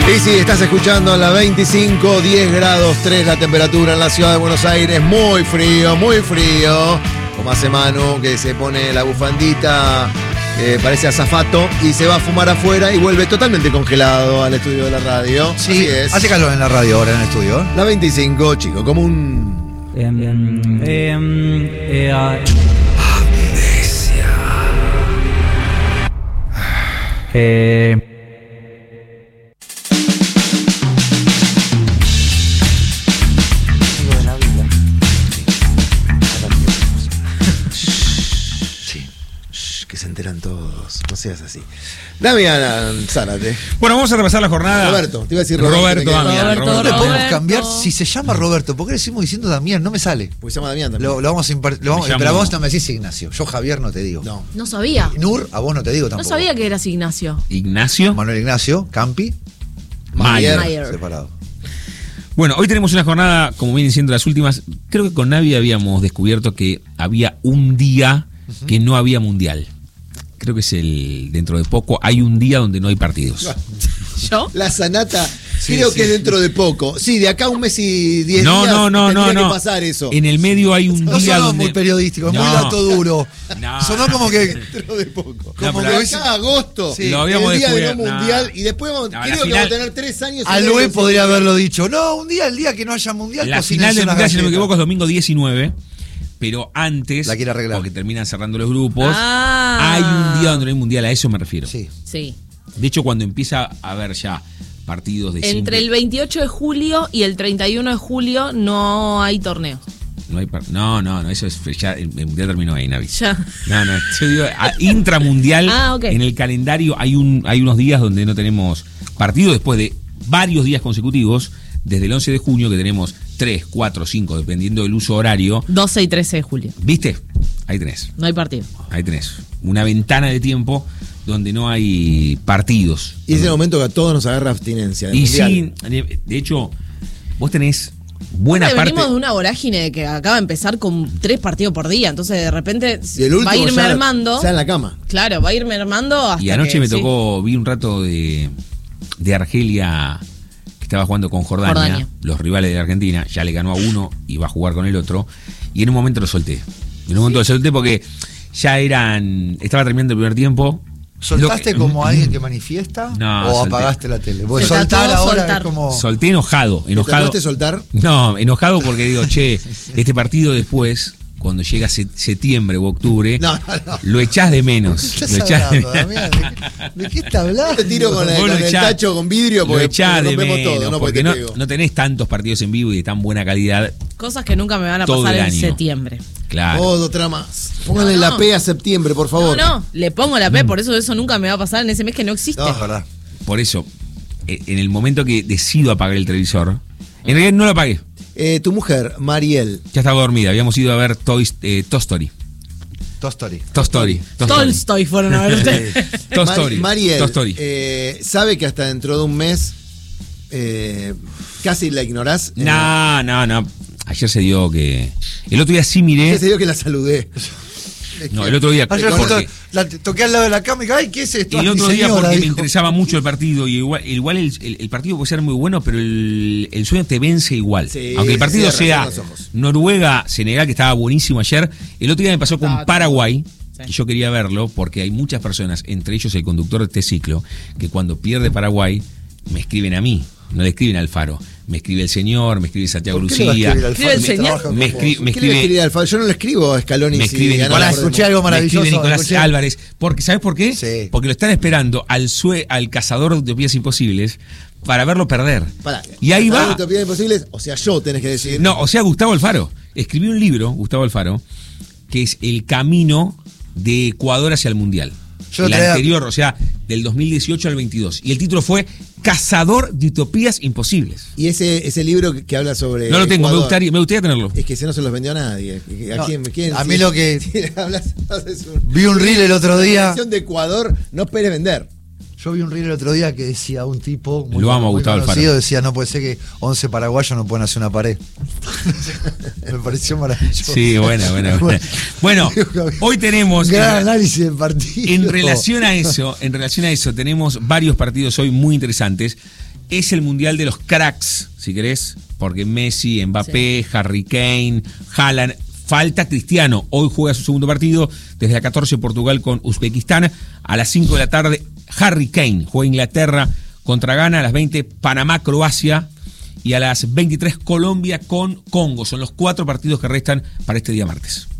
Y sí, estás escuchando a la 25, 10 grados 3 la temperatura en la ciudad de Buenos Aires. Muy frío, muy frío. Como hace Manu, que se pone la bufandita, parece azafato, y se va a fumar afuera y vuelve totalmente congelado al estudio de la radio. Sí, así es. hace calor en la radio ahora en el estudio. La 25, chico, como un... que se enteran todos, no seas así. Damián Zárate. Bueno, vamos a repasar la jornada. Roberto, te iba a decir Roberto Damián. No le podemos cambiar si se llama Roberto. ¿Por qué le seguimos diciendo Damián? No me sale. Pues se llama Damián también. Lo vamos a pero a vos no me decís Ignacio. Yo Javier no te digo. No sabía. Nur, a vos no te digo tampoco. No sabía que eras Ignacio. Ignacio. Manuel Ignacio, Campi, Mayer. separado. Bueno, hoy tenemos una jornada, como vienen siendo las últimas. Creo que con Navi habíamos descubierto que había un día que no había mundial. Creo que es dentro de poco, hay un día donde no hay partidos. ¿Yo? La sanata, creo que es dentro de poco. Sí, de acá a un mes y 10 días tendría que pasar eso. En el medio hay un No día sonó donde... muy periodístico, es muy No. dato duro. No. Sonó como que... Dentro de poco. No, Como pero que acá a agosto, Sí, lo habíamos el día de no descubierto. mundial, No. y después No, creo la que final- vamos a tener 3 años. Aloe podría haberlo dicho. No, el día que no haya mundial. La cocinen final del unas mundial, si no me galletas. equivoco, es domingo 19. Pero antes, La quiere arreglar. porque terminan cerrando los grupos, Ah. hay un día donde no hay mundial, a eso me refiero. Sí. Sí. De hecho, cuando empieza a haber ya partidos de Entre el 28 de julio y el 31 de julio no hay torneo. No, eso es ya el mundial terminó ahí, Navi. Ya. No, yo digo, intramundial, Ok. en el calendario hay unos días donde no tenemos partido después de varios días consecutivos, desde el 11 de junio que tenemos 3, 4, 5, dependiendo del uso horario. 12 y 13 de julio. ¿Viste? Ahí tenés. No hay partido. Ahí tenés. Una ventana de tiempo donde no hay partidos. Y es el momento que a todos nos agarra abstinencia. del Y mundial. sí, de hecho, vos tenés buena Aparte, parte. venimos de una vorágine de que acaba de empezar con 3 partidos por día. Entonces, de repente, Y el último va a ir ya- mermando. ya en la cama. Claro, va a ir mermando hasta Y anoche que, me sí. tocó, vi un rato de Argelia, que estaba jugando con Jordania, los rivales de Argentina, ya le ganó a uno y va a jugar con el otro, y en un momento lo solté. En un momento lo solté porque ya estaba terminando el primer tiempo. ¿Soltaste como alguien que manifiesta? No, ¿O solté. apagaste la tele? Porque Se soltar trató ahora soltar. es como... Solté enojado. ¿Te trataste de soltar? No, enojado porque digo, che, este partido después, cuando llega septiembre o octubre, No. lo echás de menos. ¿Qué Lo estás echás de hablando, Damián? ¿De qué está hablando? Te tiro con Vos el lo echás- tacho con vidrio lo porque echás de rompemos menos, todo, no porque porque te pego. no tenés tantos partidos en vivo y de tan buena calidad. Cosas que nunca me van a Todo pasar el en año. septiembre. Claro. Otra más. Pónganle No. la P a septiembre, por favor. No, le pongo la P, por eso nunca me va a pasar en ese mes que no existe. No, es verdad. Por eso, en el momento que decido apagar el televisor, en realidad no lo apagué. Tu mujer, Mariel. Ya estaba dormida. Habíamos ido a ver Toy Story. Toy Story. Toy Story. Tolstoy fueron a ver ustedes. Toy Story. Mariel, Toy Story. ¿sabe que hasta dentro de un mes casi la ignorás? No. Ayer se dio que... El otro día sí miré... Se dio que la saludé. No, el otro día... Ayer porque- justo la toqué al lado de la cama y dije, ay, ¿qué es esto? El Ah, otro mi día señora, porque me dijo. interesaba mucho el partido y igual el partido puede ser muy bueno, pero el sueño te vence igual. Sí, Aunque el partido cierra sea los ojos. Noruega-Senegal, que estaba buenísimo ayer, el otro día me pasó con Estaba Paraguay, Sí. que yo quería verlo, porque hay muchas personas, entre ellos el conductor de este ciclo, que cuando pierde Paraguay me escriben a mí, no le escriben al Faro. Me escribe el señor, me escribe Santiago ¿Por qué le va a Lucía. escribir al Escribe el Faro? señor. Trabaja con Me vos. escribe- ¿Qué le escribí al Faro? Yo no le escribo a Scaloni. Me si escribe gana Nicolás, la Fórmula. escuché algo maravilloso. Me escribe Nicolás escuché. Álvarez. Porque, ¿sabes por qué? Sí. Porque lo están esperando al cazador de utopías imposibles para verlo perder. Pará, Y ahí ¿sabes va. utopías imposibles? O sea, yo tenés que decir. No, o sea, Gustavo Alfaro. Escribió un libro, Gustavo Alfaro, que es El camino de Ecuador hacia el Mundial. Yo el traía- anterior, o sea, del 2018 al 22. Y el título fue Cazador de utopías imposibles. Y ese libro que habla sobre. No lo tengo, me Ecuador, gustaría tenerlo. Es que ese no se los vendió a nadie. ¿A No, quién? a mí lo que- si le hablas, haces Vi un reel el otro día. La selección de Ecuador no esperes vender. Yo vi un reel el otro día que decía un tipo muy, Lo amo a muy Gustavo conocido, Alfaro. decía, no puede ser que 11 paraguayos no puedan hacer una pared. Me pareció maravilloso. Sí, buena. Bueno, hoy tenemos... Gran análisis del partido. En relación a eso, tenemos varios partidos hoy muy interesantes. Es el mundial de los cracks, si querés, porque Messi, Mbappé, Harry Kane, Haaland, falta Cristiano. Hoy juega su segundo partido desde la 14 Portugal con Uzbekistán. A las 5 de la tarde Harry Kane juega Inglaterra contra Ghana. A las 20 Panamá, Croacia. Y a las 23 Colombia con Congo. Son los 4 partidos que restan para este día martes.